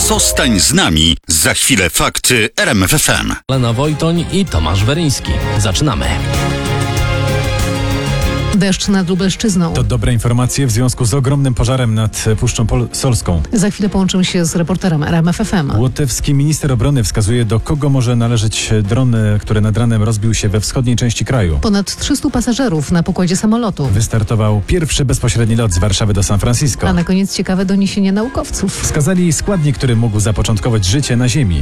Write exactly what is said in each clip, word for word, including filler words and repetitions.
Zostań z nami. Za chwilę fakty R M F F M. Lena Wojtoń i Tomasz Weryński. Zaczynamy. Deszcz nad Lubelszczyzną. To dobre informacje w związku z ogromnym pożarem nad Puszczą Pol- Solską. Za chwilę połączymy się z reporterem R M F F M. Łotewski minister obrony wskazuje, do kogo może należeć dron, który nad ranem rozbił się we wschodniej części kraju. Ponad trzystu pasażerów na pokładzie samolotu. Wystartował pierwszy bezpośredni lot z Warszawy do San Francisco. A na koniec ciekawe doniesienie naukowców. Wskazali składnik, który mógł zapoczątkować życie na Ziemi.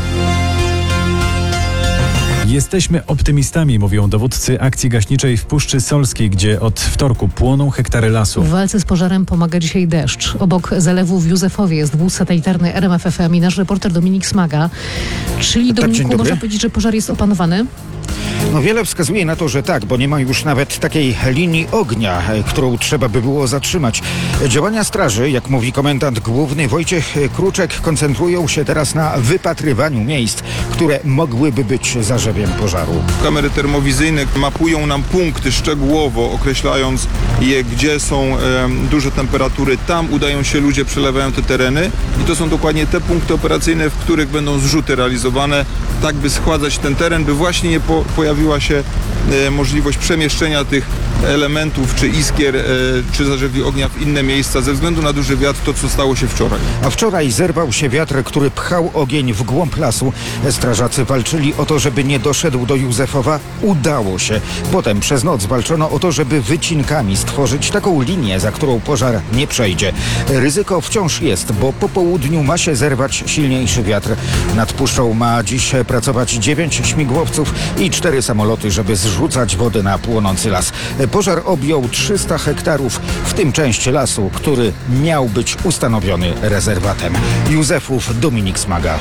Jesteśmy optymistami, mówią dowódcy akcji gaśniczej w Puszczy Solskiej, gdzie od wtorku płoną hektary lasu. W walce z pożarem pomaga dzisiaj deszcz. Obok zalewu w Józefowie jest wóz satelitarny R M F F M i nasz reporter Dominik Smaga. Czyli, Tak, Dominiku, można powiedzieć, że pożar jest opanowany? No wiele wskazuje na to, że tak, bo nie ma już nawet takiej linii ognia, którą trzeba by było zatrzymać. Działania straży, jak mówi komendant główny Wojciech Kruczek, koncentrują się teraz na wypatrywaniu miejsc, które mogłyby być zarzewiem pożaru. Kamery termowizyjne mapują nam punkty szczegółowo, określając je, gdzie są e, duże temperatury. Tam udają się ludzie, przelewają te tereny i to są dokładnie te punkty operacyjne, w których będą zrzuty realizowane, tak by schładzać ten teren, by właśnie nie po, pojawiła się e, możliwość przemieszczenia tych elementów, czy iskier, e, czy zarzewi ognia w inne miejsca, ze względu na duży wiatr, to co stało się wczoraj. A wczoraj zerwał się wiatr, który pchał ogień w głąb lasu. Strażacy walczyli o to, żeby nie doszedł do Józefowa. Udało się. Potem przez noc walczono o to, żeby wycinkami stworzyć taką linię, za którą pożar nie przejdzie. Ryzyko wciąż jest, bo po południu ma się zerwać silniejszy wiatr. Nad Puszczą ma dziś pracować dziewięć śmigłowców i cztery samoloty, żeby zrzucać wodę na płonący las. Pożar objął trzysta hektarów, w tym część lasu, który miał być ustanowiony rezerwatem. Józefów, Dominik Smaga.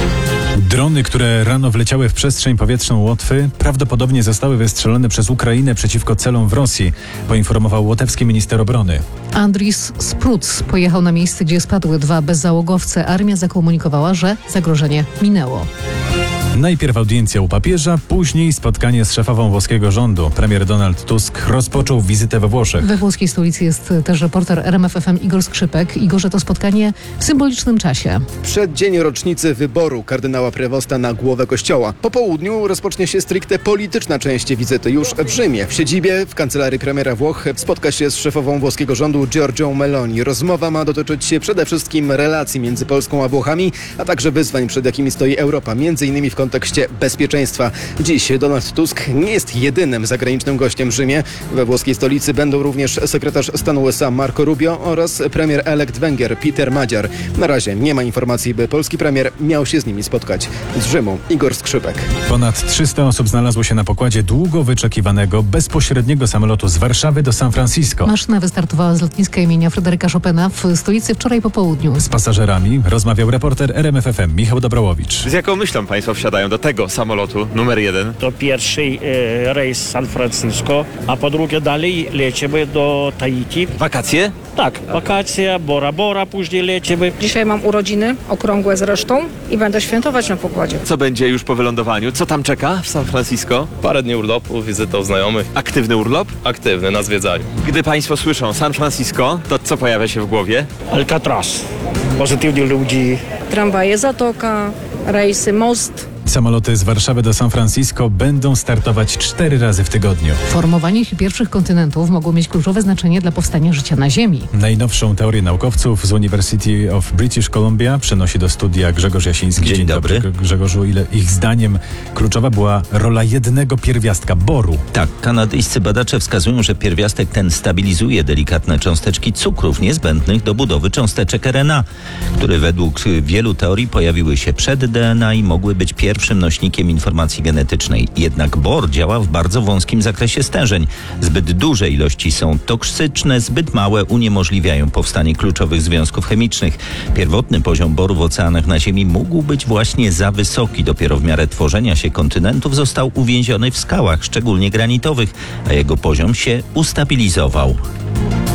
Drony, które rano wleciały w przestrzeń powietrzną Łotwy, prawdopodobnie zostały wystrzelone przez Ukrainę przeciwko celom w Rosji, poinformował łotewski minister obrony. Andris Spruc pojechał na miejsce, gdzie spadły dwa bezzałogowce. Armia zakomunikowała, że zagrożenie minęło. Najpierw audiencja u papieża, później spotkanie z szefową włoskiego rządu. Premier Donald Tusk rozpoczął wizytę we Włoszech. We włoskiej stolicy jest też reporter R M F F M Igor Skrzypek. Igorze, to spotkanie w symbolicznym czasie. Przeddzień rocznicy wyboru kardynała Prevosta na głowę kościoła. Po południu rozpocznie się stricte polityczna część wizyty już w Rzymie. W siedzibie, w kancelarii premiera Włoch spotka się z szefową włoskiego rządu Giorgią Meloni. Rozmowa ma dotyczyć przede wszystkim relacji między Polską a Włochami, a także wyzwań, przed jakimi stoi Europa, między innymi w kontekście bezpieczeństwa. Dziś Donald Tusk nie jest jedynym zagranicznym gościem w Rzymie. We włoskiej stolicy będą również sekretarz stanu U S A Marco Rubio oraz premier elekt Węgier Peter Madziar. Na razie nie ma informacji, by polski premier miał się z nimi spotkać. Z Rzymu Igor Skrzypek. Ponad trzysta osób znalazło się na pokładzie długo wyczekiwanego bezpośredniego samolotu z Warszawy do San Francisco. Maszyna wystartowała z lotniska imienia Fryderyka Chopina w stolicy wczoraj po południu. Z pasażerami rozmawiał reporter R M F F M Michał Dobrołowicz. Z jaką myślą Państwo wsiadają do tego samolotu numer jeden? To pierwszy e, rejs San Francisco, a po drugie dalej lecimy do Tahiti. Wakacje? Tak, wakacje, Bora Bora, później lecimy. Dzisiaj mam urodziny, okrągłe zresztą i będę świętować na pokładzie. Co będzie już po wylądowaniu? Co tam czeka w San Francisco? Parę dni urlopu, wizyta u znajomych. Aktywny urlop? Aktywny, na zwiedzaniu. Gdy Państwo słyszą San Francisco, to co pojawia się w głowie? Alcatraz, pozytywni ludzi. Tramwaje, zatoka, rejsy, most. Samoloty z Warszawy do San Francisco będą startować cztery razy w tygodniu. Formowanie się pierwszych kontynentów mogło mieć kluczowe znaczenie dla powstania życia na Ziemi. Najnowszą teorię naukowców z University of British Columbia przenosi do studia Grzegorz Jasiński. Dzień, Dzień dobry. dobry. Grzegorzu, ile ich zdaniem kluczowa była rola jednego pierwiastka, boru. Tak, kanadyjscy badacze wskazują, że pierwiastek ten stabilizuje delikatne cząsteczki cukrów niezbędnych do budowy cząsteczek R N A, które według wielu teorii pojawiły się przed D N A i mogły być pierwszym nośnikiem informacji genetycznej. Jednak bor działa w bardzo wąskim zakresie stężeń. Zbyt duże ilości są toksyczne, zbyt małe uniemożliwiają powstanie kluczowych związków chemicznych. Pierwotny poziom boru w oceanach na Ziemi mógł być właśnie za wysoki. Dopiero w miarę tworzenia się kontynentów został uwięziony w skałach, szczególnie granitowych, a jego poziom się ustabilizował.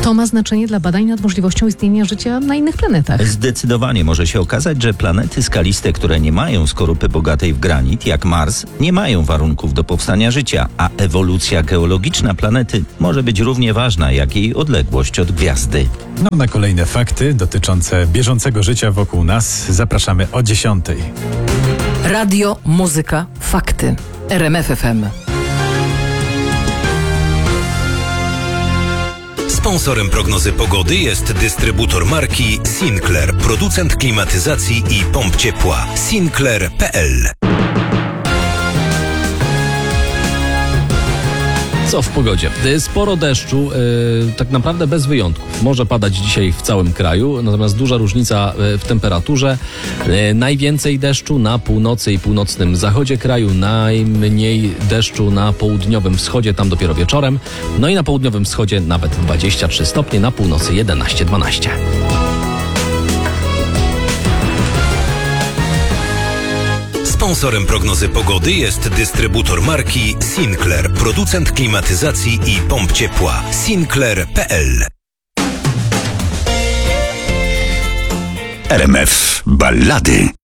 To ma znaczenie dla badań nad możliwością istnienia życia na innych planetach. Zdecydowanie może się okazać, że planety skaliste, które nie mają skorupy bogatej w granit, jak Mars, nie mają warunków do powstania życia, a ewolucja geologiczna planety może być równie ważna, jak jej odległość od gwiazdy. No, na kolejne fakty dotyczące bieżącego życia wokół nas zapraszamy o dziesiątej. Radio, muzyka, fakty. R M F F M. Sponsorem prognozy pogody jest dystrybutor marki Sinclair, producent klimatyzacji i pomp ciepła. Sinclair kropka p l. Co w pogodzie? Sporo deszczu, yy, tak naprawdę bez wyjątków. Może padać dzisiaj w całym kraju, natomiast duża różnica yy, w temperaturze. Yy, najwięcej deszczu na północy i północnym zachodzie kraju, najmniej deszczu na południowym wschodzie, tam dopiero wieczorem. No i na południowym wschodzie nawet dwadzieścia trzy stopnie, na północy jedenaście dwanaście. Sponsorem prognozy pogody jest dystrybutor marki Sinclair, producent klimatyzacji i pomp ciepła. Sinclair kropka p l. R M F Ballady.